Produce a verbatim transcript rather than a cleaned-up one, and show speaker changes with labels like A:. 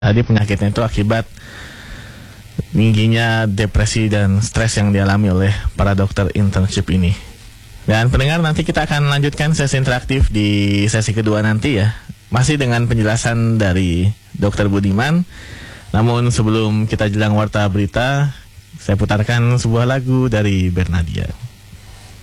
A: Tadi penyakitnya itu akibat tingginya depresi dan stres yang dialami oleh para dokter internship ini. Dan pendengar, nanti kita akan lanjutkan sesi interaktif di sesi kedua nanti ya, masih dengan penjelasan dari dokter Budiman. Namun sebelum kita jelang warta berita, saya putarkan sebuah lagu dari Bernadia.